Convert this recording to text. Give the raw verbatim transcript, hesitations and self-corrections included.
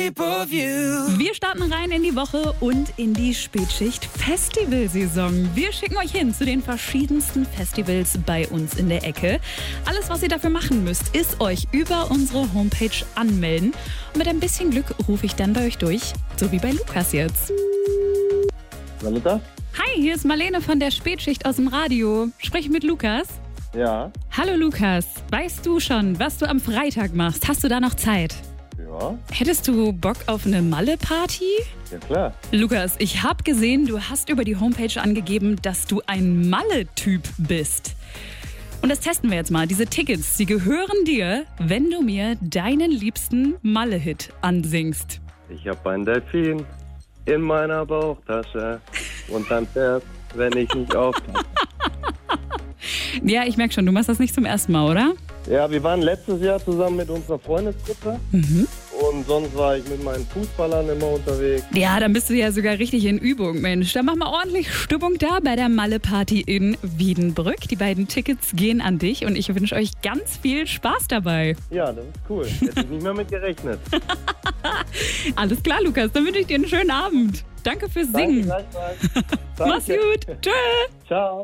shape of you. Wir starten rein in die Woche und in die Spätschicht Festivalsaison. Wir schicken euch hin zu den verschiedensten Festivals bei uns in der Ecke. Alles, was ihr dafür machen müsst, ist euch über unsere Homepage anmelden. Und mit ein bisschen Glück rufe ich dann bei euch durch, so wie bei Lukas jetzt. Salute? Hi, hier ist Marlene von der Spätschicht aus dem Radio. Spreche ich mit Lukas? Ja. Hallo Lukas, weißt du schon, was du am Freitag machst? Hast du da noch Zeit? Ja. Hättest du Bock auf eine Malle-Party? Ja, klar. Lukas, ich habe gesehen, du hast über die Homepage angegeben, dass du ein Malle-Typ bist. Und das testen wir jetzt mal. Diese Tickets, die gehören dir, wenn du mir deinen liebsten Malle-Hit ansingst. Ich hab einen Delfin in meiner Bauchtasche und dann fährt, wenn ich nicht aufpasse. Ja, ich merke schon, du machst das nicht zum ersten Mal, oder? Ja, wir waren letztes Jahr zusammen mit unserer Freundesgruppe Mhm. und sonst war ich mit meinen Fußballern immer unterwegs. Ja, dann bist du ja sogar richtig in Übung, Mensch. Dann mach mal ordentlich Stimmung da bei der Malle-Party in Wiedenbrück. Die beiden Tickets gehen an dich und ich wünsche euch ganz viel Spaß dabei. Ja, das ist cool. Hätte ich nicht mehr mit gerechnet. Alles klar, Lukas, dann wünsche ich dir einen schönen Abend. Danke fürs Danke Singen. gleichfalls. Mach's Danke. gut. Tschö. Ciao.